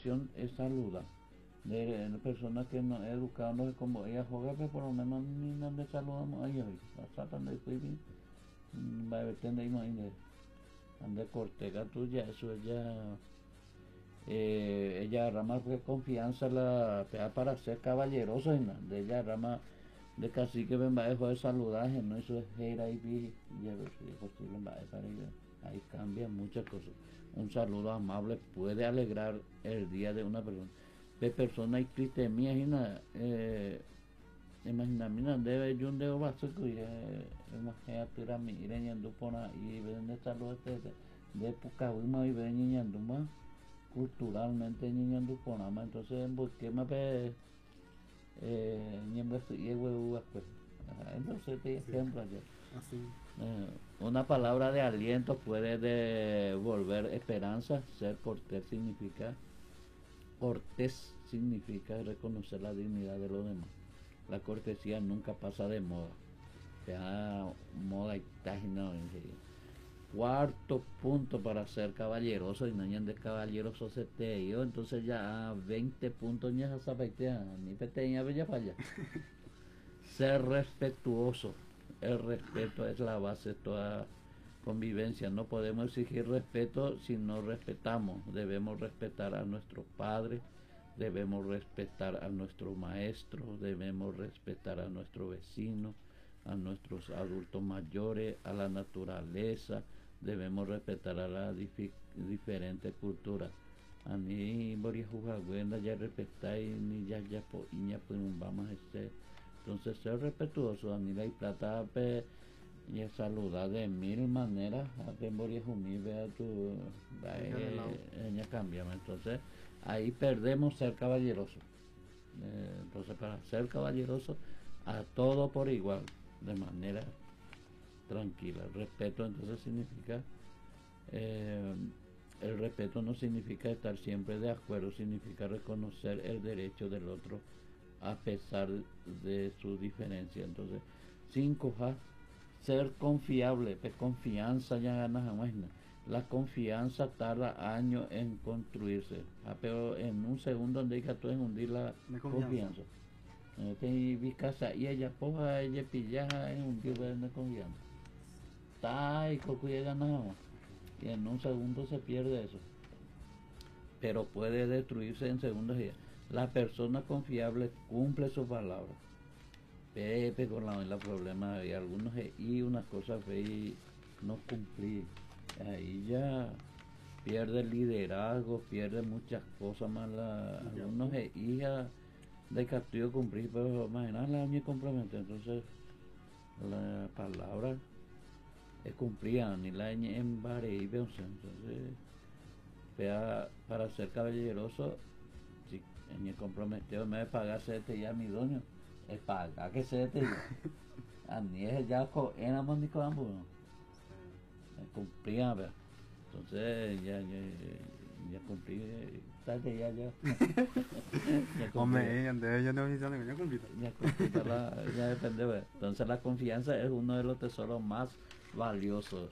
educación es saludar. De personas que no educados no es como ella juega, pero por lo menos ni nos de saludamos a ellos. Tratan de cuidar, va a ver, tenemos ahí de Cortega tuya, eso ella rama de confianza la para ser caballeroso de ella rama de cacique ven va de saludaje, no eso es era y ya posible va para ella. Ahí cambian muchas cosas. Un saludo amable puede alegrar el día de una persona. De persona y triste mía imagina mina debe yo un dedo básico y imagínate a mí ireñando por ahí ven de saludo de época y ven niñando más culturalmente niñando por nada más entonces busqué más entonces te ejemplo ayer una palabra de aliento puede devolver esperanza. Ser cortés significa reconocer la dignidad de los demás. La cortesía nunca pasa de moda. Moda y no. Cuarto punto para ser caballeroso y no de caballeroso se te dio entonces ya 20 puntos ya sabes ni peteña bella falla. Ser respetuoso. El respeto es la base de toda convivencia. No podemos exigir respeto si no respetamos. Debemos respetar a nuestros padres, debemos respetar a nuestros maestros, debemos respetar a nuestros vecinos, a nuestros adultos mayores, a la naturaleza, debemos respetar a las diferentes culturas. A mí voy a jugar ya respetáis ni ya pues vamos a este. Entonces ser respetuoso a mí la plata y saludar de mil maneras a que voy a unir vea tu ella cambia. Entonces ahí perdemos ser caballeroso. Entonces para ser caballeroso a todo por igual de manera tranquila. El respeto entonces significa el respeto no significa estar siempre de acuerdo, significa reconocer el derecho del otro a pesar de su diferencia. Entonces 5 ser confiable, confianza ya ganas jamás. La confianza tarda años en construirse, pero en un segundo donde hay tú en hundir la confianza. Vi casa y ella poja ella pillaja en un tipo de confianza. Está y cocuya ganas y en un segundo se pierde eso. Pero puede destruirse en segundos días. La persona confiable cumple sus palabras. Pepe con la problema había algunos y unas cosas y no cumplir. Ahí ya pierde el liderazgo, pierde muchas cosas más. Algunos hijas de castillo cumplir, pero imagínate la año comprometer. Entonces la palabra es cumplida, ni la en bare y entonces para ser caballeroso si me comprometió me pagase ya mi dueño es pagar que se te a ni es ya éramos ni con ambos cumplía entonces ya cumplí tarde ya hombre antes ya no hice ya cumplí ya depende entonces la confianza es uno de los tesoros más valiosos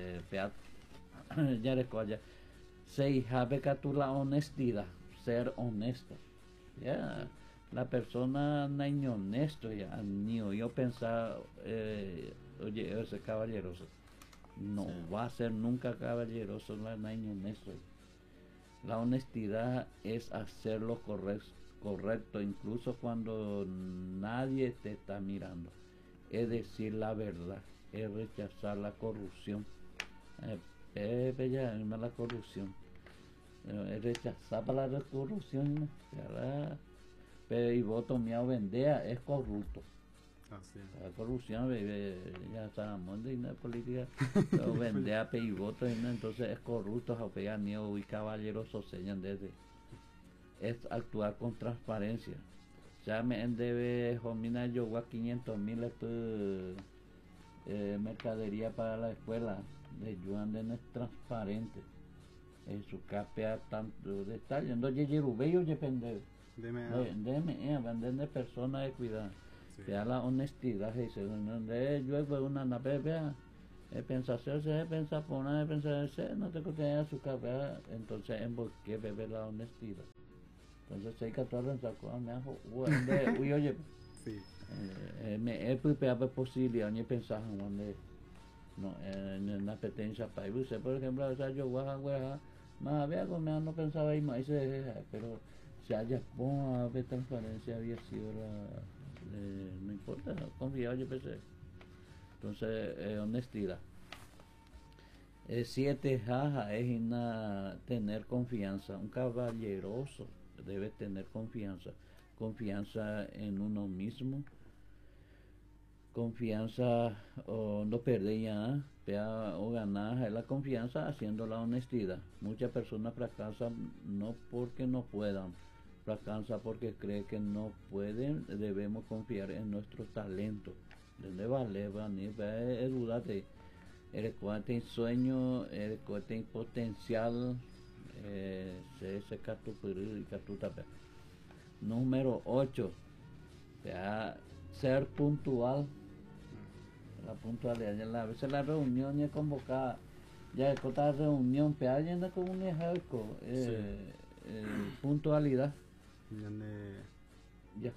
ya recuerda se sabe que tú la honestidad ser honesto la persona no es honesto ya ni yo pensar oye ese caballeroso no va a ser nunca caballeroso no es honesto. La honestidad es hacer lo correcto incluso cuando nadie te está mirando, es decir la verdad, es rechazar la corrupción. Ya no la corrupción, rechazar para la corrupción, pero y voto miau vendea es corrupto. La corrupción ya sabemos de la política pero vendea y voto entonces es corrupto a pegar niego y caballeros soseñan desde es actuar con transparencia. Ya me debe homina yo a 500,000 mercadería para la escuela de Juan de no es transparente en su capea tanto detalle no bello depende de vender de personas de cuidado ya la honestidad y según yo una nave vea pensarse pensar por una pensarse no te contenido su capea entonces en por qué beber la honestidad. Entonces hay que tratar de sacar me hago oye Sí. me he preparado posibilidad ni pensar donde no en la petencia para irse por ejemplo o sea yo guaja más había como no pensaba ir más pero si haya a ver transparencia había sido no importa confiado yo pensé entonces honestidad 7 jaja es tener confianza un caballeroso debe tener confianza en uno mismo confianza o no perder ya o ganar la confianza haciendo la honestidad. Muchas personas fracasan no porque no puedan, fracasan porque creen que no pueden. Debemos confiar en nuestro talento. Desde vale, dudate. El cual tiene sueño, el cual tiene potencial, se catupuru y catutapa. Número 8. Ser puntual. La puntualidad, a veces la reunión es convocada, ya con esta reunión, pero hay una comunidad, puntualidad. Ya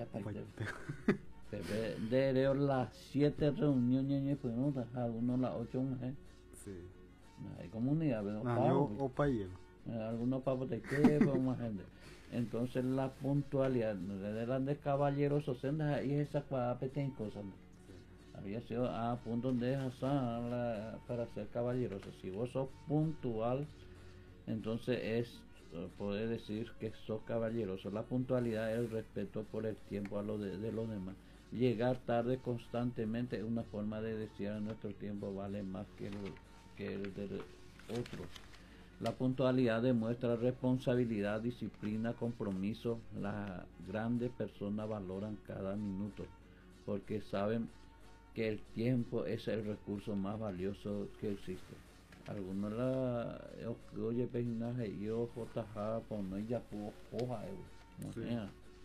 de las 7 reuniones, pues no, algunos las 8 mujeres. Sí. Hay comunidad, pero algunos pavos de qué, más gente. Entonces la puntualidad, de las caballeros, y esa tienen cosas. Había sido a punto de para ser caballeroso. Si vos sos puntual, entonces es poder decir que sos caballeroso. La puntualidad es el respeto por el tiempo a de los demás. Llegar tarde constantemente es una forma de decir a nuestro tiempo vale más que el del otro. La puntualidad demuestra responsabilidad, disciplina, compromiso. Las grandes personas valoran cada minuto porque saben que el tiempo es el recurso más valioso que existe. Algunos oye peinaje y jotaja con ella pudo hoja no sea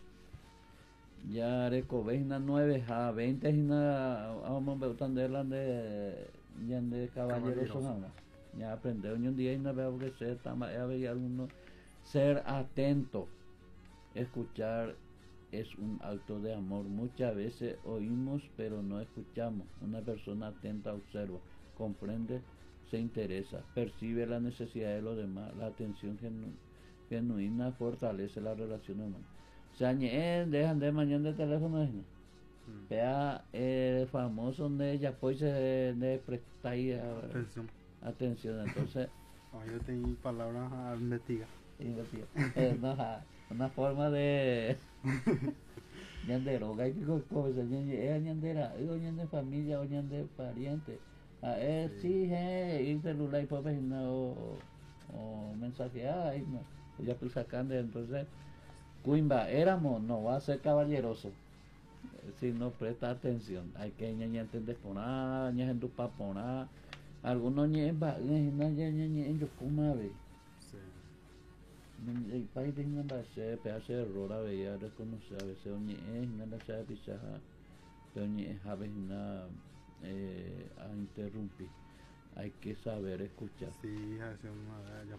ya recoveina 9 a 20 y nada vamos a ver de caballeros ya aprender un día y no veo que ser había algunos ser atento escuchar es un acto de amor. Muchas veces oímos pero no escuchamos. Una persona atenta observa, comprende, se interesa, percibe la necesidad de los demás. La atención genuina fortalece la relación humana. O sea, dejan de mañana de teléfono. Vea el famoso donde ella pues de prestar atención. Entonces yo tengo palabras a investigar. Una forma de ñandero hay que cosa ñandera ñande familia o ñande pariente sí y celular y pues o mensajear ya estoy sacando entonces cuimba éramos no va a ser caballeroso si no presta atención hay que entender por nada en tu papona algunos ñemba en yo kumave el país de una base pedazo de error a veía reconocer a veces oñe es una base pichaja pero oñe es a veces a interrumpir hay que saber escuchar sí a veces ya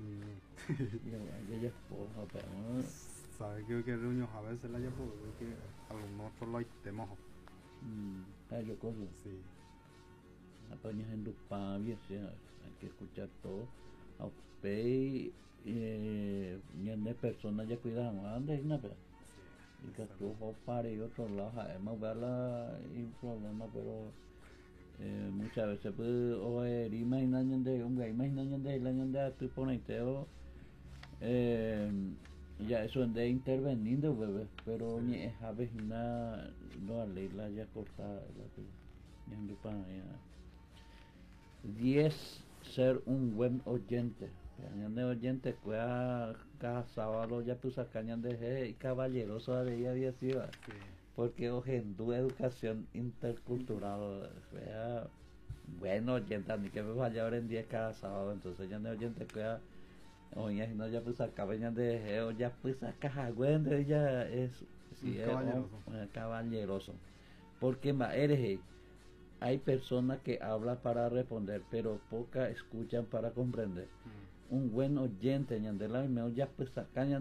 ya pero sabe que reunión a veces la ya puedo que algunos solo hay temas yo cosa sí apañas en tu pavia hay que escuchar todo a pay de personas ya cuidan antes y nada y que tú para y otro lado hemos ver el problema pero muchas veces pues o imaginan de un imaginan de el año de tu poneteo ya eso de intervenir de bebé pero ni es a veces nada no la ya cortada ya en tu pan 10 ser un buen oyente de oyente cada sábado ya pues cañan de y caballeroso había sido porque ojendu educación intercultural bueno oyente ni que me vaya ahora en 10 cada sábado entonces ya de oyente oye no ya pues cabañan de ya pues caja bueno ella es si es caballeroso porque más eres hay personas que hablan para responder pero pocas escuchan para comprender un buen oyente ñandela me ya pues